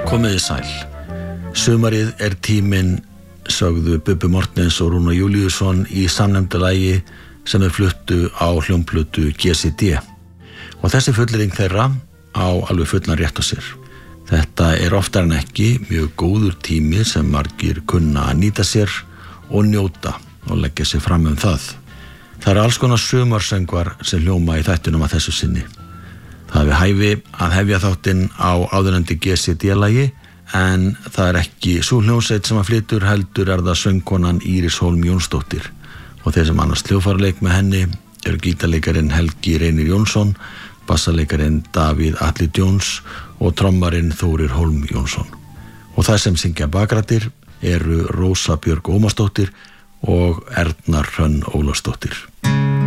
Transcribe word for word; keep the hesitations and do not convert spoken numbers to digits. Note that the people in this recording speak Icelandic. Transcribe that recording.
Komiði sæl. Sumarið er tíminn, sögðu Bubbi Mortens og Rúnar Júlíusson í samnefnda lagi sem er fluttu á hljómplötu G C D. Og þessi fullyrðing þeirra á alveg fullan rétt á sér. Þetta er oftar en ekki mjög góður tími sem margir kunna að nýta sér og njóta og leggja sig fram um það. Það eru alls konar sumarsöngvar sem hljóma í þættinum að þessu sinni. Það er við hæfi að hefja þáttinn á áðurnendi G C D-lagi en það er ekki sú hljómsveit sem að flytur, heldur er það söngkonan Íris Hólm Jónsdóttir og þeir sem annars hljóðfæraleik með henni eru gítarleikarin Helgi Reynir Jónsson, bassaleikarin Davíð Atli Jones og trommarinn Þórir Hólm Jónsson. Og það sem syngja bakrættir eru Rósa Björg Ómarsdóttir og Erna Hrönn Ólafsdóttir.